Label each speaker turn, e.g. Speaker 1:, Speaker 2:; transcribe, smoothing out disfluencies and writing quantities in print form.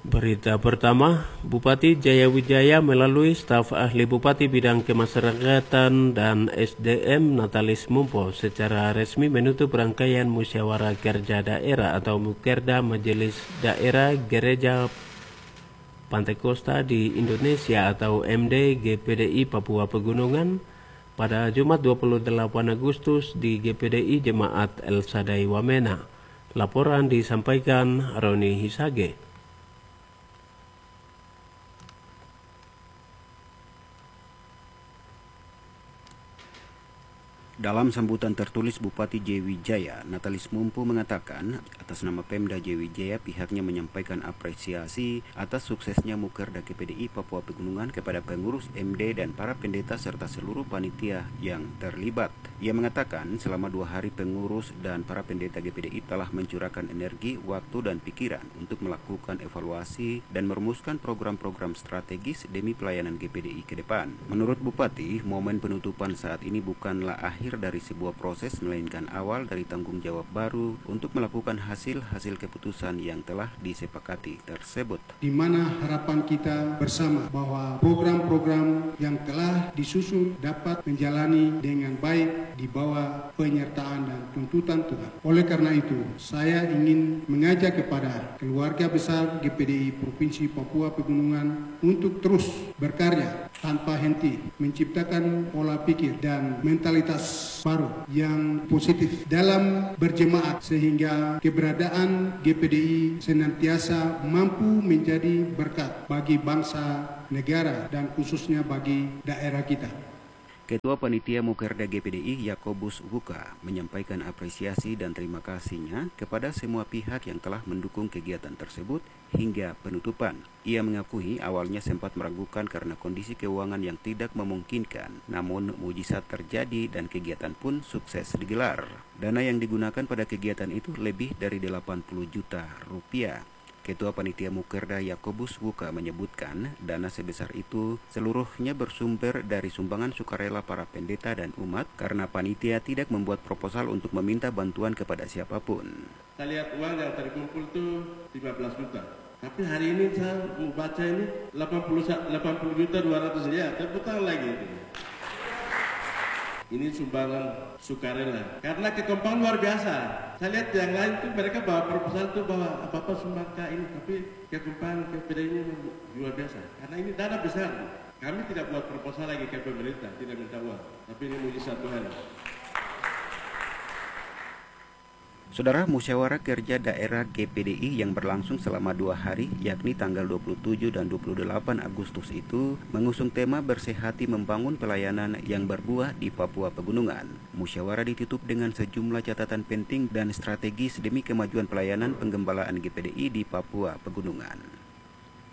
Speaker 1: Berita pertama, Bupati Jayawijaya melalui staf ahli Bupati bidang kemasyarakatan dan SDM Natalis Mumpo secara resmi menutup rangkaian Musyawarah Kerja Daerah atau Mukerda Majelis Daerah Gereja Pantai Kosta di Indonesia atau MD GPDI Papua Pegunungan pada Jumat 28 Agustus di GPDI Jemaat El Sadai Wamena. Laporan disampaikan Roni Hisage.
Speaker 2: Dalam sambutan tertulis Bupati Jayawijaya, Natalis Mumpo mengatakan atas nama Pemda Jayawijaya pihaknya menyampaikan apresiasi atas suksesnya Mukerda GPDI Papua Pegunungan kepada pengurus MD dan para pendeta serta seluruh panitia yang terlibat. Ia mengatakan selama 2 hari pengurus dan para pendeta GPDI telah mencurahkan energi, waktu dan pikiran untuk melakukan evaluasi dan merumuskan program-program strategis demi pelayanan GPDI ke depan. Menurut Bupati, momen penutupan saat ini bukanlah akhir dari sebuah proses, melainkan awal dari tanggung jawab baru untuk melakukan hasil-hasil keputusan yang telah disepakati tersebut.
Speaker 3: Di mana harapan kita bersama bahwa program-program yang telah disusun dapat menjalani dengan baik di bawah penyertaan dan tuntutan Tuhan. Oleh karena itu, saya ingin mengajak kepada keluarga besar GPDI Provinsi Papua Pegunungan untuk terus berkarya tanpa henti, menciptakan pola pikir dan mentalitas baru yang positif dalam berjemaat sehingga keberadaan GPDI senantiasa mampu menjadi berkat bagi bangsa, negara, dan khususnya bagi daerah kita.
Speaker 2: Ketua Panitia Mukerda GPDI Yakobus Wuka menyampaikan apresiasi dan terima kasihnya kepada semua pihak yang telah mendukung kegiatan tersebut hingga penutupan. Ia mengakui awalnya sempat meragukan karena kondisi keuangan yang tidak memungkinkan, namun mujizat terjadi dan kegiatan pun sukses digelar. Dana yang digunakan pada kegiatan itu lebih dari 80 juta rupiah. Ketua Panitia Mukerda Yakobus Wuka menyebutkan dana sebesar itu seluruhnya bersumber dari sumbangan sukarela para pendeta dan umat karena panitia tidak membuat proposal untuk meminta bantuan kepada siapapun.
Speaker 4: Saya lihat uang yang terkumpul itu 15 juta. Tapi hari ini saya membaca ini 80 juta 200 ya, terputar lagi itu. Ini sumbangan sukarela. Karena kekompakan luar biasa. Saya lihat yang lain tuh mereka bawa proposal tuh bawa apa-apa sumbangka ini. Tapi kekompakan GPDI ini luar biasa. Karena ini dana besar. Kami tidak buat proposal lagi ke pemerintah, tidak minta uang. Tapi ini mujizat Tuhan.
Speaker 2: Saudara, Musyawarah Kerja Daerah GPDI yang berlangsung selama 2 hari, yakni tanggal 27 dan 28 Agustus itu, mengusung tema bersehati membangun pelayanan yang berbuah di Papua Pegunungan. Musyawarah ditutup dengan sejumlah catatan penting dan strategis demi kemajuan pelayanan penggembalaan GPDI di Papua Pegunungan.